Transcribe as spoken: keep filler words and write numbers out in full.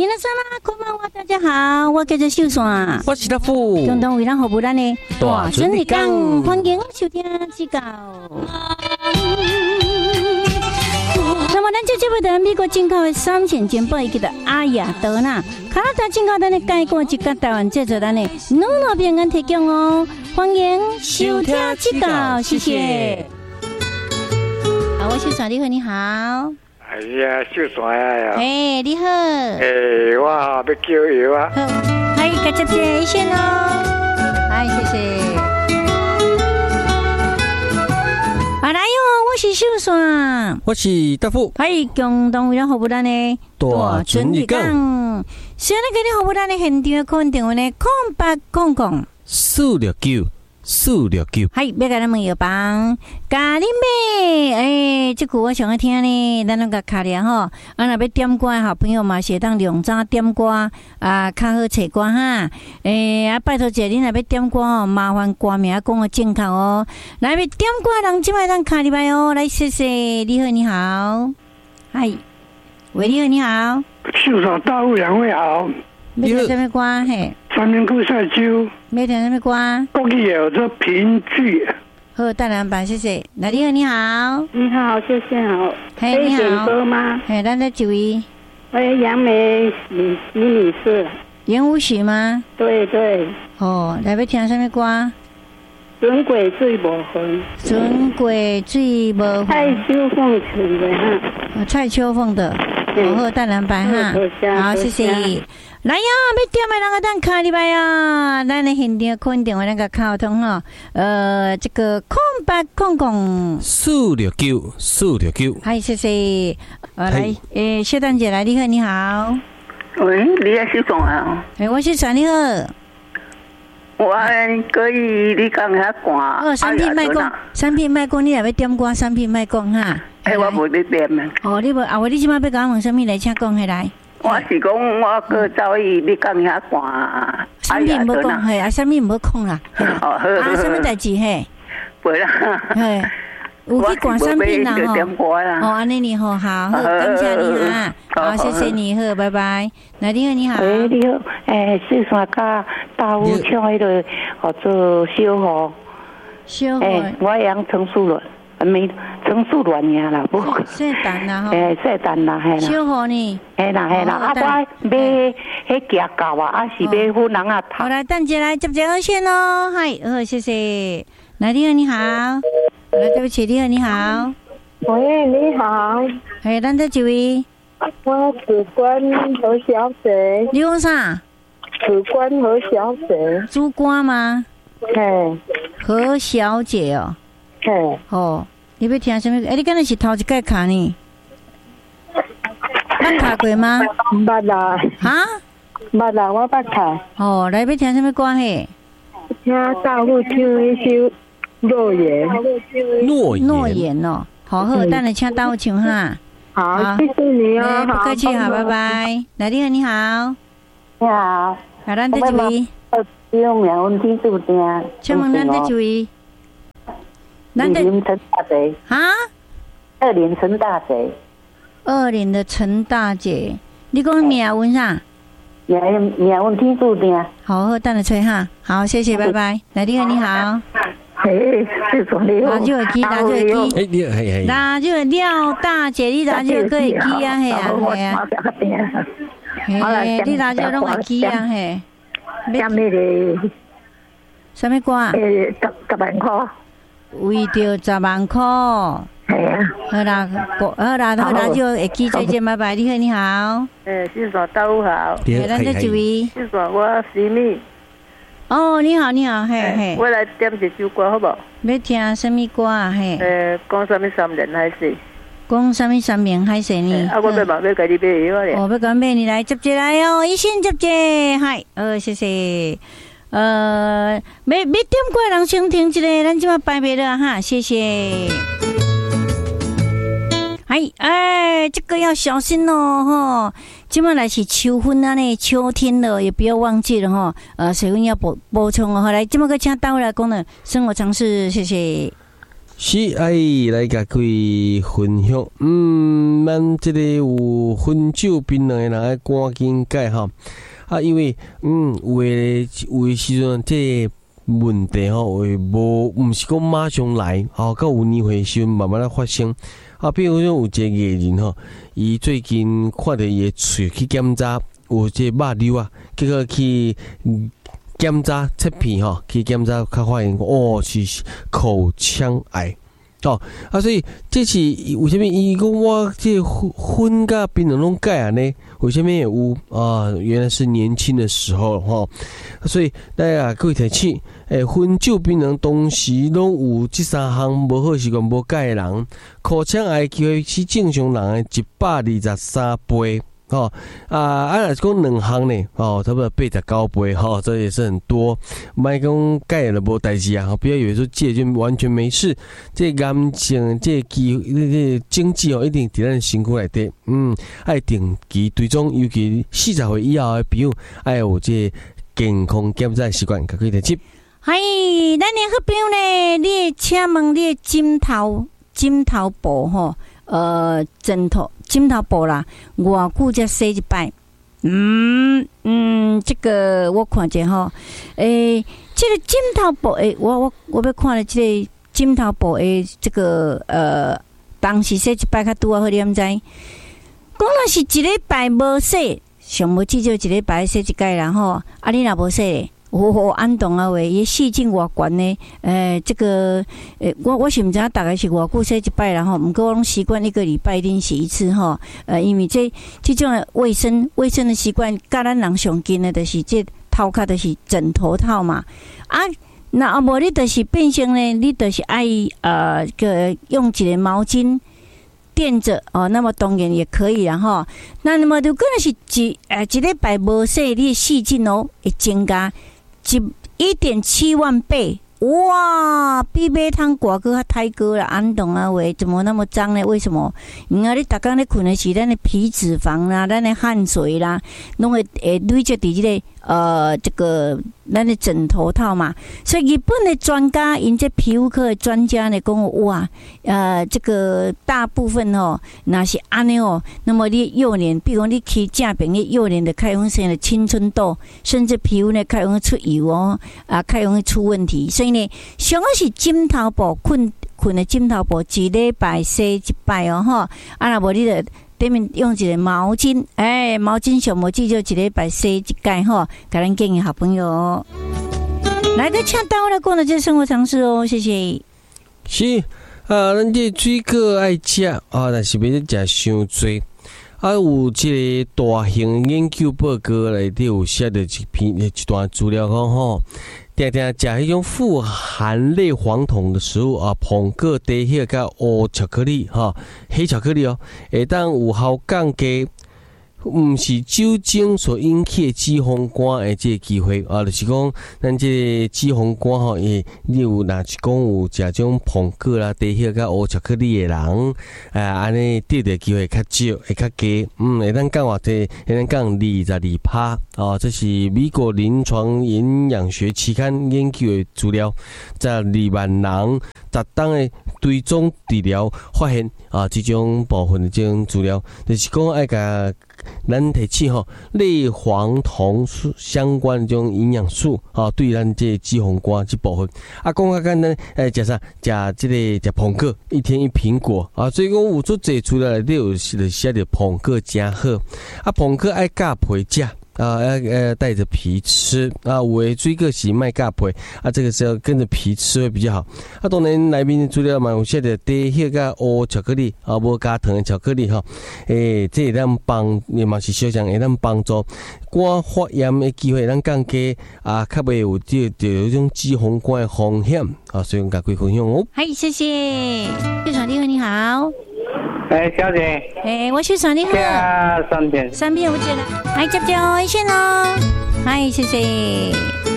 你那啥啦，こんばんは，大家好，我叫做秀山， 我是大富， 共同为咱服务咱的大准日讲，欢迎收听指教。那么，咱这节目的美国进口的三千件宝，伊叫做阿雅德纳，加拿大进口咱的介绍一个台湾制作咱的努诺平安提供哦，欢迎收听指教，谢谢。好，我秀山，你好，你好。 哎呀，秀山呀！ 哎，你好。 哎，我要叫药啊。 好，嗨，感谢谢谢喽。嗨，谢谢。啊，来哟，我是秀山， 我是大富。 嗨，共同为咱服务咱的大准日讲。 现在给你服务咱的现场可能电话呢，空八空空四六九。四六九， 嗨，别甲咱们药房，咖喱妹，哎，这句我上爱听呢，咱那个卡连吼，啊，若要点歌好朋友嘛，是当两早点歌啊，较好找歌哈，诶、欸，啊，拜托者，你若要点歌哦，麻烦歌名讲个正确哦，来要点歌人即摆当卡入来哦，来谢谢，你好，你好，嗨，喂，你好，你好， 秀山大富两位好， 要听什么歌嘿？ 三明裤赛酒， 要听什么歌？ 国语有这评剧。 好，大两板，谢谢。那你好，你好， 你好，谢谢好。 嘿，你好。可以点歌吗？ 嘿，咱在几位？ 我杨梅李李女士。 严武许吗？ 对对。 哦，来要听什么歌？ 船过水无痕。 船过水无痕。 蔡秋凤唱的哈。 蔡秋凤的。好，好，大两板哈。好，谢谢。来呀，要点的人个当卡入来啊！咱的现场可能电话那个沟通哈，呃，这个空八空空四六九四六九， 嗨，谢谢。呃，来，诶，小丹姐来，你好，你好。 喂，你也是讲啊？ 诶，我是陈，你好。 我可以你讲遐歌。 哦，产品卖讲，产品卖讲，你若要点歌，产品卖讲哈。 诶，我无要点啊。 哦，你无啊？我你即摆要讲问什么来？请讲下来。 我是讲，我个走去你讲遐歌， 啥物无讲嘿，啊，啥物无讲啦。 哦，好。 啊，啥物代志嘿？ 袂啦。 嘿，有去逛产品啦吼。哦，安尼你好，好，好，感谢你哈。好，谢谢你，好，拜拜。那你好，你好。 喂，你好，诶，秀山甲大武唱迄个，叫做小河。 小河。 诶，我养陈树伦。没陈树乱呀啦，不过细蛋啦吼， 诶，细蛋啦，嘿啦， 小河呢， 嘿啦嘿啦，啊，我买迄夹糕啊，啊是买粉人啊头。 好来，等下来接接二线咯，嗨，好，谢谢。来，你好，你好，来，对不起，你好，你好， 喂，你好， 嘿，咱这几位， 我主管何小姐， 你讲啥？ 主管何小姐， 主管吗？ 嘿， 何小姐哦， 嘿， 哦。你要听什么？哎，你敢若是头一届卡呢？捌卡过吗？ 捌啦。 哈？ 捌啦，我捌卡。 哦，来要听什么歌嘿？ 听大富唱一首《诺言》。 诺言。 诺言哦，好好，等下请大富唱哈。 好，谢谢你哦。 不客气，好，拜拜。来，你好，你好。 你好。 好，咱这一位。 用两温天注定。 请问咱这一位？ 二林陈大姐啊， 二林陈大姐， 二林的陈大姐，你讲名问啥？ 名名问天注定。 好，好，等下吹哈。好，谢谢，拜拜。来，你好，你好。 嘿，是说你好。 拿就会记，拿就会记。 哎，你嘿嘿。 拿就会廖大姐，你拿就可以记啊，嘿啊，嘿啊。嘿，你拿就拢会记啊，嘿。 点那个？ 什么歌？ 诶，十十万块。 为着十万块， 系啊， 好啦，好啦，好啦，就会记再见，拜拜。你好，你好。 诶，秀山大夫好。 诶，咱这一位。 秀山，我是你。 哦，你好，你好，嘿嘿。 我来点一首歌好不？ 要听什么歌啊？嘿。 诶，讲什么三年海誓？ 讲什么三年海誓呢？ 啊，我要嘛要甲你买药咧。 哦，要甲买你来接接来哦，一线接接，嗨，呃，谢谢。呃，要要点过人先听一个，咱即马摆袂了哈，谢谢。哎哎，这个要小心哦吼！即马来是秋分啊呢，秋天了，也不要忘记了哈。呃，水分要补补充哦。好来，即马个请大家来讲呢，生活常识，谢谢。 是爱来甲各位分享，嗯，咱这个有分酒槟榔的人爱赶紧改哈啊，因为嗯有诶有诶时阵这个问题吼会无，毋是讲马上来，吼，到有年岁时阵慢慢来发生啊。比如说有一个艺人吼，伊最近看到伊诶喙去检查有这个肉瘤啊，结果去检查切片吼，去检查，较发现哦是口腔癌。哦啊，所以这是为什么？伊讲我这薰甲槟榔拢改安尼？为什么会有啊？原来是年轻的时候吼、哦，所以大家各位提醒，诶，薰酒槟榔同时拢有这三项无好习惯无改的人，口腔癌机会是正常人的一百二十三倍。哦啊，啊，若是讲两项呢，哦，差不多八十九倍，哈、哦，这也是很多。莫讲改了无代志啊，不要以为说戒就完全没事。这癌症、这机、这经济哦，一定伫咱身躯内底，嗯，爱定期追踪，尤其四十岁以后的朋友，爱有这健康检查习惯，甲佢哋接。 嗨，咱的好朋友呢，你请问你的枕头、枕头布吼？呃，枕头、枕头布啦，偌久才洗一摆？嗯嗯，这个我看者吼，诶，这个枕头布诶，我我我要看了这个枕头布诶，这个呃，当时洗一摆较拄啊好，你毋知？讲若是一礼拜无洗，上无至少一礼拜洗一摆啦吼，啊，你若无洗？我安动啊喂，伊细菌偌悬呢？诶、呃，这个诶、呃，我我是毋知影大概是偌久洗一摆然后，毋过我拢习惯一个礼拜练洗一次吼。呃，因为这这种卫生卫生的习惯，甲咱人上近的，就是这头壳就是枕头套嘛。啊，那啊无你就是变成呢，你就是爱呃个用一个毛巾垫着哦，那么当然也可以啦吼。那那么如果是一呃一礼拜无洗，你的细菌哦会增加。一一点七万倍，哇！比马桶挂个还太高了，安懂啊喂？怎么那么脏呢？为什么？因为你逐工咧困的是咱的皮脂肪啦，咱的汗水啦，拢会会累积伫即个呃这个咱的枕头套嘛。所以日本的专家，因这皮肤科的专家呢讲哇，呃这个大部分哦，那是安尼哦，那么你幼年，比如你去正病，你幼年的开容生的青春痘，甚至皮肤呢开容出油哦，啊开容出问题，所以呢，上个是枕头布困困的枕头布，一礼拜洗一摆哦吼，啊若无你就对面用一个毛巾，哎，毛巾上无至少一礼拜洗一摆吼，给咱建议好朋友。来个请单位来讲的这生活常识哦，谢谢。 是啊，咱这水果爱食啊，但是别食伤多。啊，有这个大型研究报告内底有写的一篇一段资料讲吼，定定食迄种富含类黄酮的食物啊，苹果、低血甲黑巧克力哈，黑巧克力哦，会当有效降低。毋是酒精所引起的脂肪肝的这个机会啊，就是讲咱这脂肪肝吼，诶，你有若是讲有食种苹果啦、低血甲黑巧克力的人，啊，安尼得的机会较少，会较低，嗯，会当降偌济，会当降二十二趴啊，这是美国临床营养学期刊研究的资料，在二万人十当的追踪治疗发现啊，这种部分的这种资料，就是讲爱甲。咱提起吼，类黄酮相关的这种营养素啊，对咱这脂肪肝这部分啊，讲较简单，诶，食啥？食这个食苹果，一天一苹果啊，所以讲有做这出来内底有是写着苹果真好啊，苹果爱夹皮食。啊，要呃带着皮吃啊，有的水果是卖夹皮啊，这个是要跟着皮吃会比较好。啊，当然内面的资料嘛有写着低血甲黑巧克力啊，无加糖的巧克力哈，诶、欸，这会当帮也嘛是小项会当帮助肝发炎的机会，咱降低啊，较袂有这这有种脂肪肝的风险啊，所以甲各位分享哦。 嗨，谢谢，谢传你好，你好。 哎，小姐。 哎，我是传你好。 三片。 三片我接了，来接接哦，一线哦。嗨，谢谢。